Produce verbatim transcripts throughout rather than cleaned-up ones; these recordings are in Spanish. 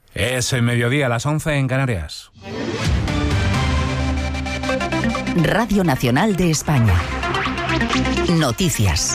Es el mediodía, a las once en Canarias. Radio Nacional de España. Noticias.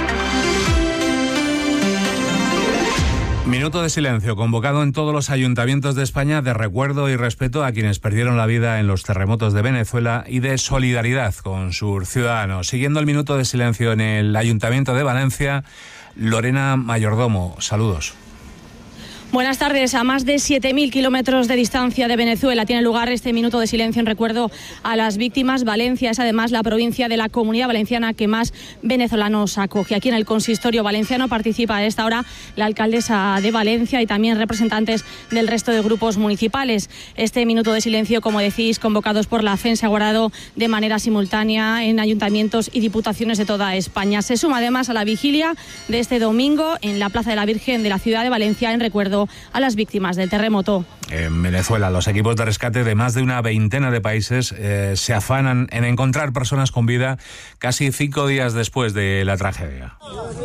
Minuto de silencio convocado en todos los ayuntamientos de España de recuerdo y respeto a quienes perdieron la vida en los terremotos de Venezuela y de solidaridad con sus ciudadanos. Siguiendo el minuto de silencio en el Ayuntamiento de Valencia, Lorena Mayordomo, saludos. Buenas tardes. A más de siete mil kilómetros de distancia de Venezuela tiene lugar este minuto de silencio en recuerdo a las víctimas. Valencia es además la provincia de la Comunidad Valenciana que más venezolanos acoge. Aquí en el consistorio valenciano participa a esta hora la alcaldesa de Valencia y también representantes del resto de grupos municipales. Este minuto de silencio, como decís, convocados por la C E N, se ha guardado de manera simultánea en ayuntamientos y diputaciones de toda España. Se suma además a la vigilia de este domingo en la Plaza de la Virgen de la ciudad de Valencia en recuerdo a las víctimas del terremoto. En Venezuela, los equipos de rescate de más de una veintena de países eh, se afanan en encontrar personas con vida casi cinco días después de la tragedia.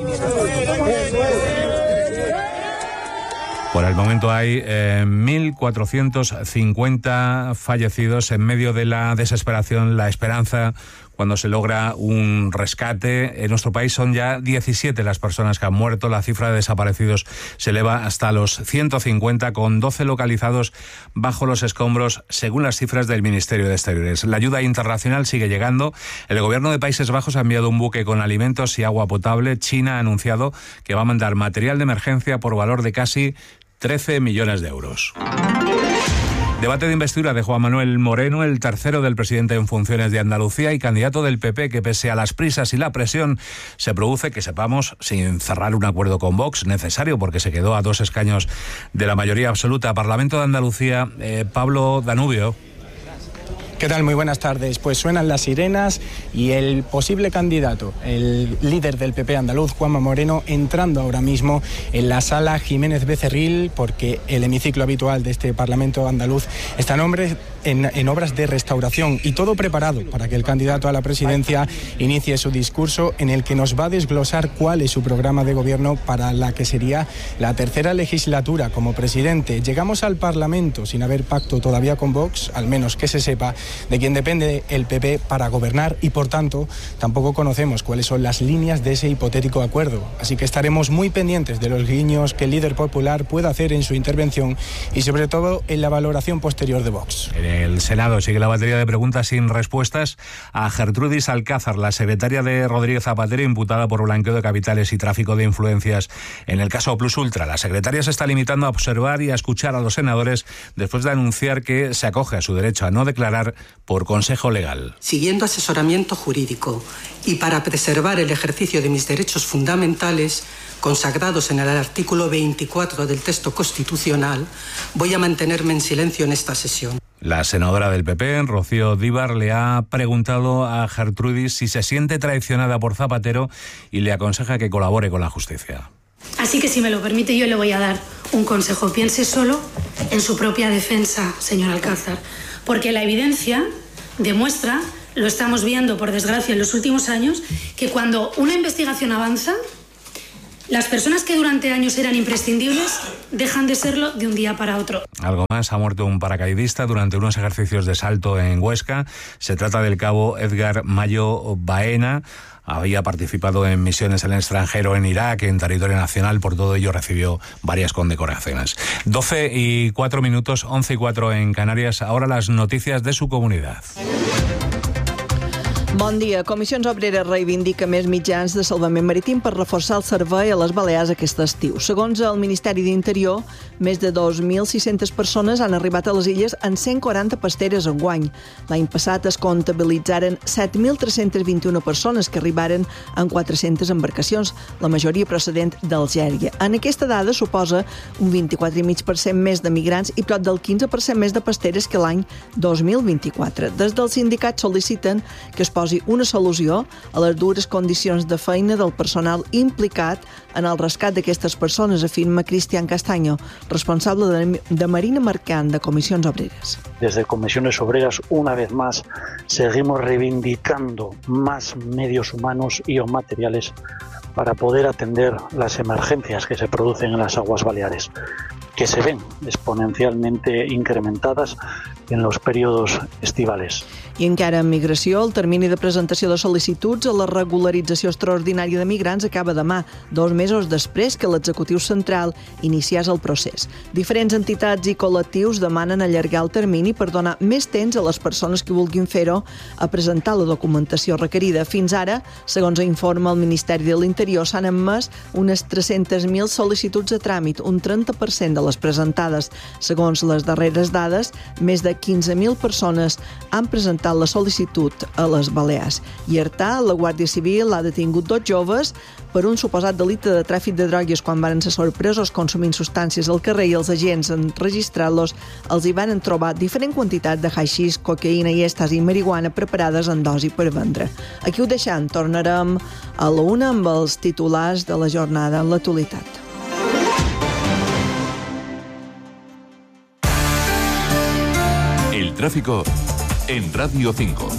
Por el momento hay eh, mil cuatrocientos cincuenta fallecidos. En medio de la desesperación, la esperanza cuando se logra un rescate. En nuestro país son ya diecisiete las personas que han muerto. La cifra de desaparecidos se eleva hasta los ciento cincuenta, con doce localizados bajo los escombros, según las cifras del Ministerio de Exteriores. La ayuda internacional sigue llegando. El gobierno de Países Bajos ha enviado un buque con alimentos y agua potable. China ha anunciado que va a mandar material de emergencia por valor de casi trece millones de euros. Debate de investidura de Juan Manuel Moreno, el tercero del presidente en funciones de Andalucía y candidato del P P, que pese a las prisas y la presión se produce, que sepamos, sin cerrar un acuerdo con Vox, necesario porque se quedó a dos escaños de la mayoría absoluta. Parlamento de Andalucía, eh, Pablo Danubio. ¿Qué tal? Muy buenas tardes. Pues suenan las sirenas y el posible candidato, el líder del P P andaluz, Juanma Moreno, entrando ahora mismo en la sala Jiménez Becerril, porque el hemiciclo habitual de este Parlamento andaluz está en, hombre, en, en obras de restauración, y todo preparado para que el candidato a la presidencia inicie su discurso, en el que nos va a desglosar cuál es su programa de gobierno para la que sería la tercera legislatura como presidente. Llegamos al Parlamento sin haber pacto todavía con Vox, al menos que se sepa, de quien depende el P P para gobernar, y por tanto tampoco conocemos cuáles son las líneas de ese hipotético acuerdo. Así que estaremos muy pendientes de los guiños que el líder popular pueda hacer en su intervención y sobre todo en la valoración posterior de Vox. En el Senado sigue la batería de preguntas sin respuestas a Gertrudis Alcázar, la secretaria de Rodríguez Zapatero, imputada por blanqueo de capitales y tráfico de influencias en el caso Plus Ultra. La secretaria se está limitando a observar y a escuchar a los senadores después de anunciar que se acoge a su derecho a no declarar por consejo legal. Siguiendo asesoramiento jurídico y para preservar el ejercicio de mis derechos fundamentales consagrados en el artículo veinticuatro del texto constitucional, voy a mantenerme en silencio en esta sesión. La senadora del P P, Rocío Díbar, le ha preguntado a Gertrudis si se siente traicionada por Zapatero y le aconseja que colabore con la justicia. Así que, si me lo permite, yo le voy a dar un consejo. Piense solo en su propia defensa, señor Alcázar, porque la evidencia demuestra, lo estamos viendo por desgracia en los últimos años, que cuando una investigación avanza, las personas que durante años eran imprescindibles dejan de serlo de un día para otro. Algo más, ha muerto un paracaidista durante unos ejercicios de salto en Huesca. Se trata del cabo Edgar Mayo Baena. Había participado en misiones en el extranjero, en Irak, en territorio nacional. Por todo ello recibió varias condecoraciones. doce y cuatro minutos, once y cuatro en Canarias. Ahora las noticias de su comunidad. Bon dia. Comissions Obreres reivindica més mitjans de salvament marítim per reforçar el servei a les Balears aquest estiu. Segons el Ministeri d'Interior, més de dos mil sis-centes persones han arribat a les illes en cent quaranta pasteres enguany. L'any passat es comptabilitzaren set mil tres-cents vint-i-una persones que arribaren en quatre-centes embarcacions, la majoria procedent d'Algèria. En aquesta dada suposa un vint-i-quatre coma cinc per cent més de migrants i prop del quinze per cent més de pasteres que l'any dos mil vint-i-quatre. Des del sindicat sol·liciten que es posi una solució a les dures condicions de feina del personal implicat en el rescat d'aquestes persones, afirma Cristian Castaño, responsable de, de Marina Mercant de Comisiones Obreras. Desde Comisiones Obreras, una vez más, seguimos reivindicando más medios humanos y o materiales para poder atender las emergencias que se producen en las aguas baleares. que se ven exponencialmente incrementadas en los periodos estivales. I encara en migració, el termini de presentació de sol·licituds a la regularització extraordinària de migrants acaba demà, dos mesos després que l'executiu central iniciés el procés. Diferents entitats i col·lectius demanen allargar el termini per donar més temps a les persones que vulguin fer-ho a presentar la documentació requerida. Fins ara, segons informa el Ministeri de l'Interior, s'han emès unes tres-centes mil sol·licituds a tràmit, un trenta per cent de les presentades. Segons les darreres dades, més de quinze mil persones han presentat la sol·licitud a les Balears. I Artà, la Guàrdia Civil, ha detingut dos joves per un suposat delicte de tràfic de drogues quan van ser sorpresos consumint substàncies al carrer i els agents, en registrar-los, els hi van trobar diferent quantitat de haixís, cocaïna i èxtasi i marihuana preparades en dosi per vendre. Aquí ho deixem, tornarem a la una amb els titulars de la jornada en l'actualitat. El tráfico en Radio cinco.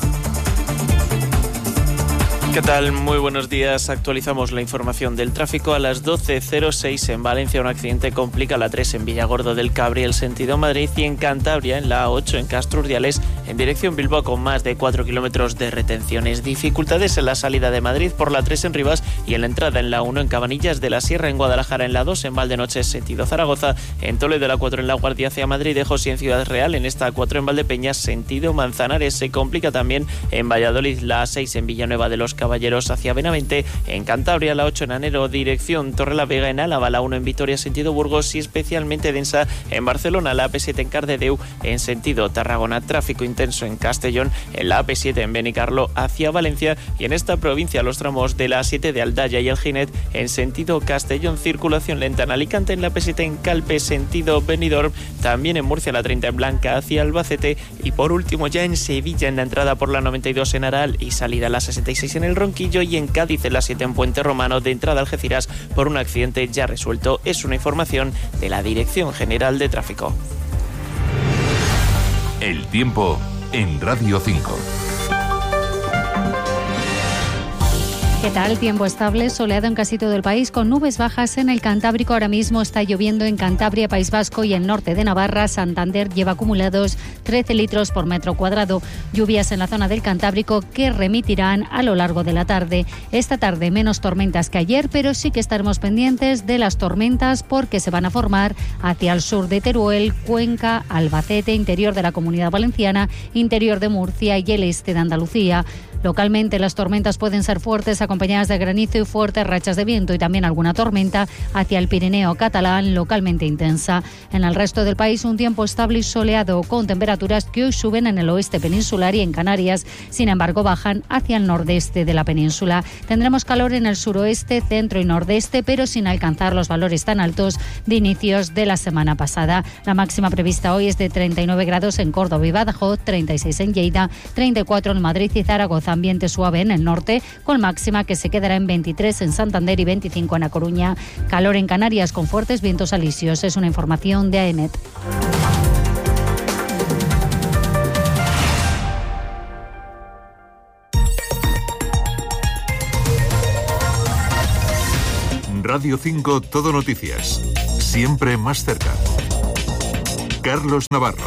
¿Qué tal? Muy buenos días. Actualizamos la información del tráfico. A las doce cero seis en Valencia, un accidente complica la tres en Villagordo del Cabriel, sentido Madrid, y en Cantabria, en la A ocho en Castro Urdiales, en dirección Bilbao, con más de cuatro kilómetros de retenciones. Dificultades en la salida de Madrid por la tres en Rivas y en la entrada en la uno en Cabanillas de la Sierra, en Guadalajara, en la dos en Valdenoches, sentido Zaragoza, en Toledo la cuatro en La Guardia hacia Madrid, de José en Ciudad Real, en esta cuatro en Valdepeñas, sentido Manzanares. Se complica también en Valladolid, la seis en Villanueva de los Caballeros hacia Benavente, en Cantabria la ocho en Anero, dirección Torrelavega, en Álava la uno en Vitoria, sentido Burgos, y especialmente densa en Barcelona, la A P siete en Cardedeu, en sentido Tarragona. Tráfico intenso en Castellón, en la A P siete en Benicarlo hacia Valencia, y en esta provincia los tramos de la A siete de Aldaya y Alginet en sentido Castellón. Circulación lenta en Alicante, en la A P siete en Calpe, sentido Benidorm, también en Murcia la treinta en Blanca hacia Albacete, y por último ya en Sevilla, en la entrada por la noventa y dos en Aral y salida a la sesenta y seis en El Ronquillo, y en Cádiz en la siete en Puente Romano, de entrada a Algeciras por un accidente ya resuelto. Es una información de la Dirección General de Tráfico. El tiempo en Radio cinco. ¿Qué tal? Tiempo estable, soleado en casi todo el país, con nubes bajas en el Cantábrico. Ahora mismo está lloviendo en Cantabria, País Vasco y el norte de Navarra. Santander lleva acumulados trece litros por metro cuadrado. Lluvias en la zona del Cantábrico que remitirán a lo largo de la tarde. Esta tarde menos tormentas que ayer, pero sí que estaremos pendientes de las tormentas porque se van a formar hacia el sur de Teruel, Cuenca, Albacete, interior de la Comunidad Valenciana, interior de Murcia y el este de Andalucía. Localmente las tormentas pueden ser fuertes, acompañadas de granizo y fuertes rachas de viento, y también alguna tormenta hacia el Pirineo catalán, localmente intensa. En el resto del país un tiempo estable y soleado, con temperaturas que hoy suben en el oeste peninsular y en Canarias, sin embargo bajan hacia el nordeste de la península. Tendremos calor en el suroeste, centro y nordeste, pero sin alcanzar los valores tan altos de inicios de la semana pasada. La máxima prevista hoy es de treinta y nueve grados en Córdoba y Badajoz, treinta y seis en Lleida, treinta y cuatro en Madrid y Zaragoza. Ambiente suave en el norte, con máxima que se quedará en veintitrés en Santander y veinticinco en A Coruña. Calor en Canarias con fuertes vientos alisios. Es una información de AEMET. Radio cinco Todo Noticias. Siempre más cerca. Carlos Navarro.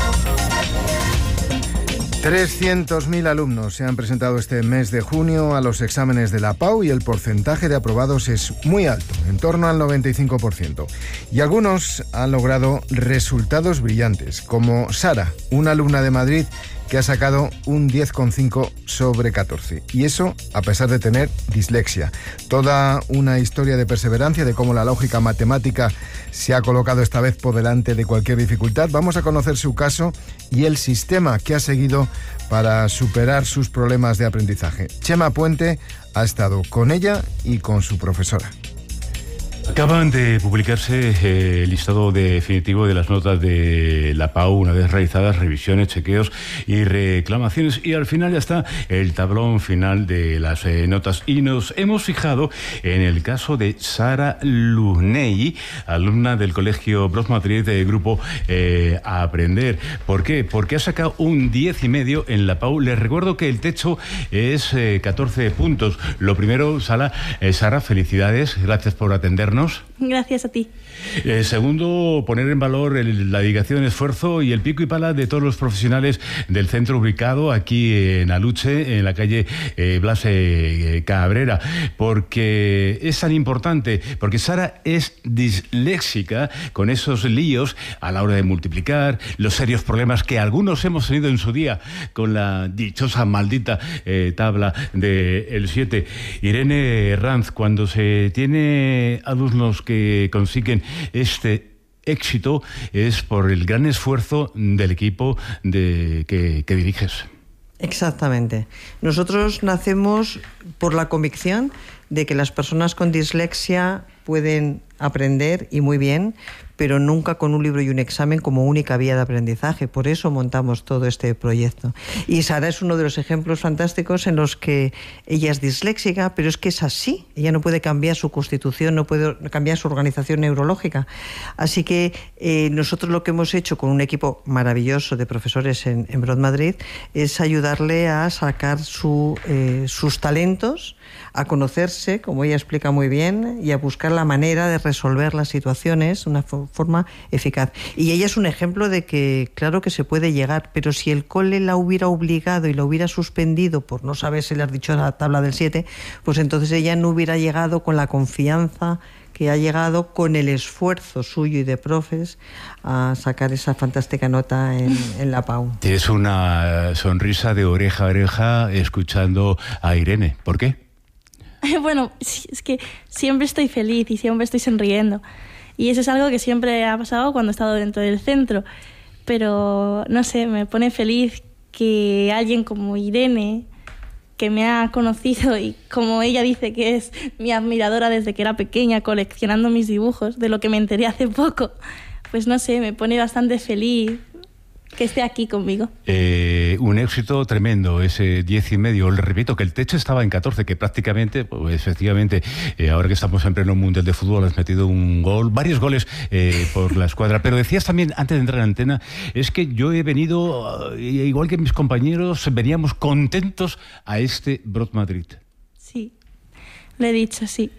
trescientos mil alumnos se han presentado este mes de junio a los exámenes de la PAU y el porcentaje de aprobados es muy alto, en torno al noventa y cinco por ciento. Y algunos han logrado resultados brillantes, como Sara, una alumna de Madrid que ha sacado un diez coma cinco sobre catorce. Y eso a pesar de tener dislexia. Toda una historia de perseverancia, de cómo la lógica matemática se ha colocado esta vez por delante de cualquier dificultad. Vamos a conocer su caso y el sistema que ha seguido para superar sus problemas de aprendizaje. Chema Puente ha estado con ella y con su profesora. Acaban de publicarse eh, el listado definitivo de las notas de la PAU, una vez realizadas revisiones, chequeos y reclamaciones, y al final ya está el tablón final de las eh, notas, y nos hemos fijado en el caso de Sara Luney, alumna del Colegio Bros Madrid de grupo eh, a Aprender. ¿Por qué? Porque ha sacado un diez y medio en la PAU. Les recuerdo que el techo es eh, catorce puntos. Lo primero, Sara, eh, Sara, felicidades, gracias por atendernos. Gracias a ti. Eh, segundo, poner en valor el, la dedicación, el esfuerzo y el pico y pala de todos los profesionales del centro ubicado aquí en Aluche, en la calle eh, Blas eh, Cabrera, porque es tan importante, porque Sara es disléxica, con esos líos a la hora de multiplicar, los serios problemas que algunos hemos tenido en su día con la dichosa, maldita eh, tabla del siete. Irene Ranz, cuando se tiene alumnos que que consiguen este éxito es por el gran esfuerzo del equipo de, que, que diriges. Exactamente. Nosotros nacemos por la convicción de que las personas con dislexia pueden aprender y muy bien, pero nunca con un libro y un examen como única vía de aprendizaje. Por eso montamos todo este proyecto. Y Sara es uno de los ejemplos fantásticos en los que ella es disléxica, pero es que es así. Ella no puede cambiar su constitución, no puede cambiar su organización neurológica. Así que eh, nosotros lo que hemos hecho con un equipo maravilloso de profesores en, en Brot Madrid es ayudarle a sacar su, eh, sus talentos, a conocerse, como ella explica muy bien, y a buscar la manera de resolver las situaciones de una forma eficaz. Y ella es un ejemplo de que, claro que se puede llegar, pero si el cole la hubiera obligado y la hubiera suspendido por no saber si le has dicho la tabla del siete, pues entonces ella no hubiera llegado con la confianza que ha llegado, con el esfuerzo suyo y de profes, a sacar esa fantástica nota en, en la PAU. Tienes una sonrisa de oreja a oreja escuchando a Irene. ¿Por qué? Bueno, es que siempre estoy feliz y siempre estoy sonriendo. Y eso es algo que siempre ha pasado cuando he estado dentro del centro. Pero, no sé, me pone feliz que alguien como Irene, que me ha conocido y como ella dice que es mi admiradora desde que era pequeña, coleccionando mis dibujos, de lo que me enteré hace poco, pues no sé, me pone bastante feliz que esté aquí conmigo. Eh, un éxito tremendo, ese diez y medio. Le repito que el techo estaba en catorce, que prácticamente, pues efectivamente, eh, ahora que estamos en pleno mundial de fútbol, has metido un gol, varios goles eh, por la escuadra. Pero decías también, antes de entrar en antena, es que yo he venido, eh, igual que mis compañeros, veníamos contentos a este Brot Madrid. Sí, lo he dicho, sí.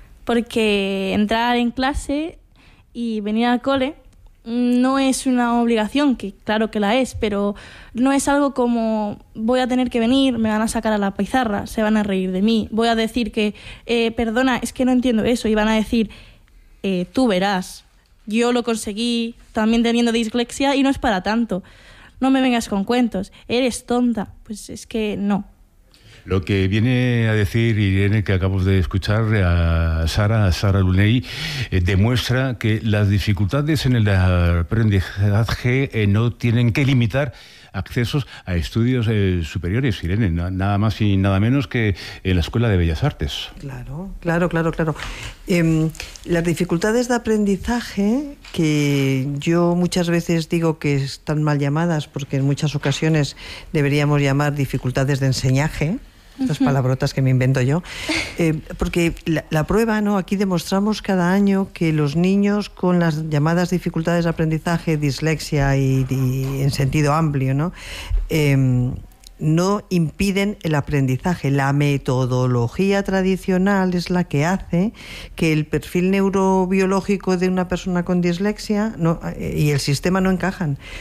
Porque entrar en clase y venir al cole no es una obligación, que claro que la es, pero no es algo como voy a tener que venir, me van a sacar a la pizarra, se van a reír de mí, voy a decir que, eh, perdona, es que no entiendo eso, y van a decir, eh, tú verás, yo lo conseguí también teniendo dislexia y no es para tanto, no me vengas con cuentos, eres tonta, pues es que no. Lo que viene a decir Irene, que acabamos de escuchar a Sara, a Sara Luney, eh, demuestra que las dificultades en el aprendizaje eh, no tienen que limitar accesos a estudios eh, superiores, Irene, na, nada más y nada menos que en la Escuela de Bellas Artes. Claro, claro, claro, claro. Eh, las dificultades de aprendizaje, que yo muchas veces digo que están mal llamadas, porque en muchas ocasiones deberíamos llamar dificultades de enseñaje, estas uh-huh. palabrotas que me invento yo, eh, porque la, la prueba, ¿no? Aquí demostramos cada año que los niños con las llamadas dificultades de aprendizaje, dislexia y, y en sentido amplio, ¿no? Eh, no impiden el aprendizaje. La metodología tradicional es la que hace que el perfil neurobiológico de una persona con dislexia no, y el sistema no encajan.